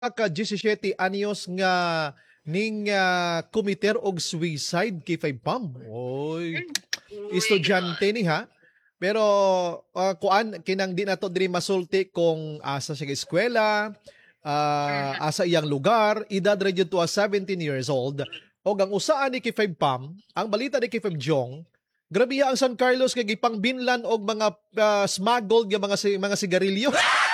ka 17 anyos nga ning komiter og suicide kay 5 pam. Oy, estudyante ni ha. Pero kuan kinang di nato diri masulti kung asa siya eskwela, asa iyang lugar, edad ra jud to 17 years old. O ang usaan ni kay 5 pam, ang balita ni kay 5 Jong, grabe ang San Carlos kay gipangbinlan og mga smuggled nga mga sigarilyo.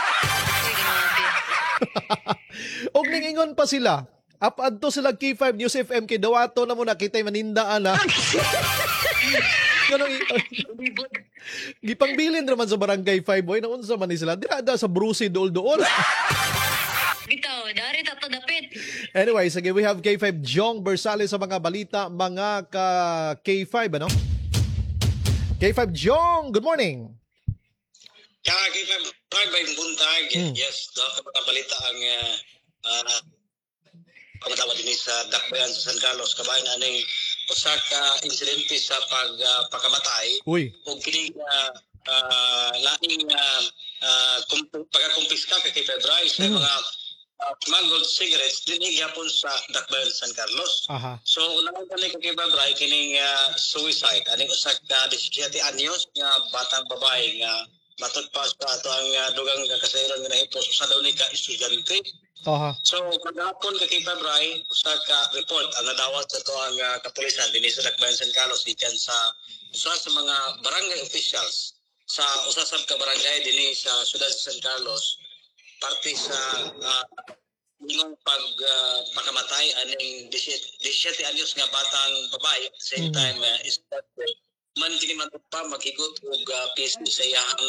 Og ningingon pa sila. Apadto sila K5 News FM kay dawato na mo nakita manindaan na. Ganong gipangbilin naman sa barangay 5 boy na unsa man ni sila. Dira sa Bruce dool. Bitaw, dari tato dapit. Anyway, sige, we have K5 Jong Bersales sa mga balita, mga ka K5 ano? K5 Jong, good morning. K5 by buntag. Yes, dapat balita ang pagdawa din sa dakbayan sa San Carlos kabayan aning usa ka insidente sa pagpakamatay o kini laing pagkakumpiska kay Pedray sa mga smuggled cigarettes dinhi gyapon sa dakbayan San Carlos. So unang kani kay Pedray kining suicide aning usa ka 17 anyos nga batang babae nga matod pa sa ato ang dugang kasayran nga nahipos sa daw ni ka estudyante. So pagkakon kay Febray usa ka report ang nadawat sa to ang kapulisan dinhi sa dakbayan San Carlos gikan sa usa sa mga barangay officials sa usa sa ka barangay dinhi sa siyudad sa San Carlos parte sa yung pagpakamatay aning 17 anyos nga batang babae at the same time is that man kini man pa maghigot og piece sa iyang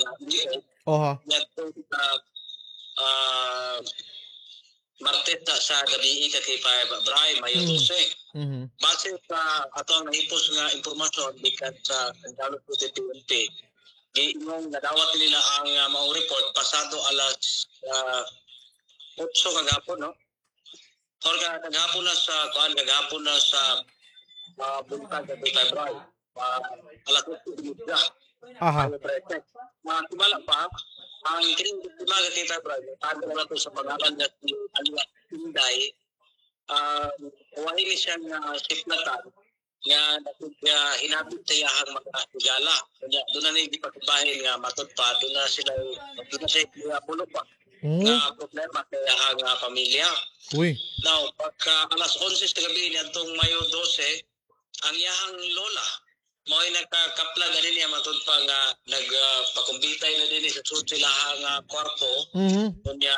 Marteta sa gabi kay Febray Mayo 12. Base sa atong nahipos nga impormasyon gikan sa Tagalog PNP, giingong nadawat nila ang maong report pasado alas 8 kagahapon no. Or kagahapon na sa buntag kay Febray. Alas 8 Kumala pa, ang kining timaga kay Febray, tago na ito sa pangalan na si Aliwa Tinday, wahili siya nga siplatan nga hinapit sa iyahang mga higala. Doon na hindi pagbahin nga matod pa, doon na siya pulo pa nga problema sa iyahang pamilya. Now, pagka alas 11 sa gabi nitong Mayo 12, ang iyahang lola, mo'y nagkakapla na rin niya matod pa nga nagpakumbitay na din sa susilahang kwarto. Kunya,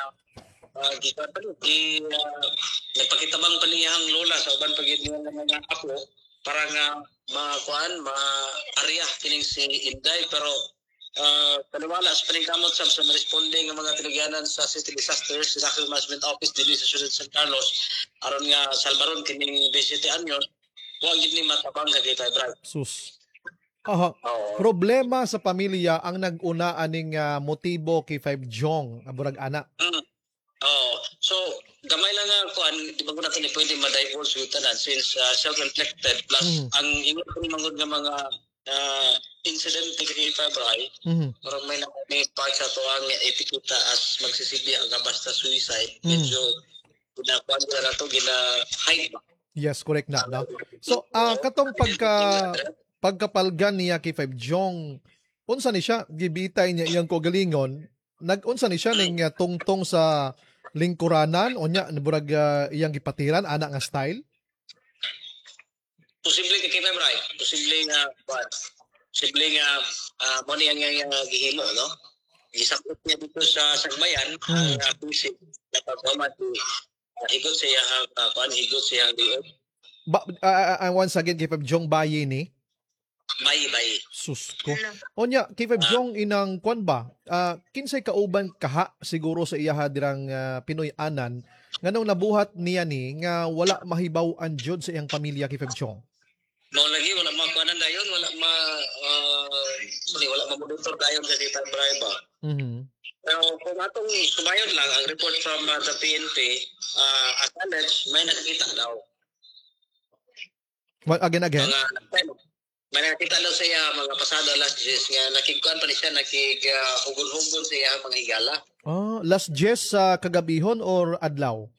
nagpakitabang pa niyang lola sa uban pagid niya ng mga apo para nga ma-area kining si Inday. Pero paniwala sa paningkamot sa responding ng mga tinagyanan sa City Disasters, Disaster Management Office din sa Ciudad San Carlos, aron nga salbaron kining 17 anyos, huwag ni matabang kay Febray. Sus. Problema sa pamilya ang nag-una aning motibo kay 5 Jong aburag ana. So gamay lang nga kuan di ba ko natin pwede ma-divulge with tanan since self-inflicted plus ang ingon ko mangod nga mga incident kay Febray. Pero may part sa to ang ipikita as magsisilbi ang basta suicide. Medyo kuan na to gina-hide ba. Yes, correct na. No? So, katong pagkapalgan niya kay 5 Jong, unsa ni siya, gibitay niya iyang kogalingon, nag-unsa ni siya ning tungtong sa lingkuranan, o niya, naburag iyang gipatiran, anak nga style? Posible kay Febray, posible nga mo niya nga gihimo, no? Gisakot niya dito sa Sagbayan, ang pusi, napagmamat higot siya diod. Once again, kay 5 Jong bayi ni? Bayi. Sus ko. Onya, kay 5 Jong inang kwan ba? Kinsay kauban kaha siguro sa iyaha dirang Pinoy anan nganong nabuhat niya ni nga wala mahibaw-an jud sa iyang pamilya kay 5 Jong. No lagi wala makuanan dayon, wala mamonitor dayon sa data driver. Pero kung atong sumayon lang ang report from the PNP, as alleged, may nakakita daw. What, again? May nakita daw siya mga pasado alas 10 nga nakikuan pa ni siya nakig hugon-hugon siya mga higala. Last Jess sa kagabihon or adlaw?